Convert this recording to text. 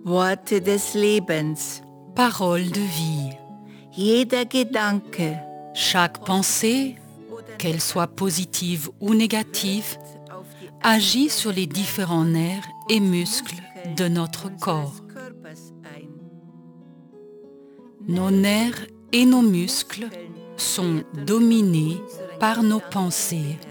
Worte des Lebens. Paroles de vie. Jeder Gedanke, Chaque pensée, qu'elle soit positive ou négative, agit sur les différents nerfs et muscles de notre corps. Nos nerfs et nos muscles sont dominés par nos pensées.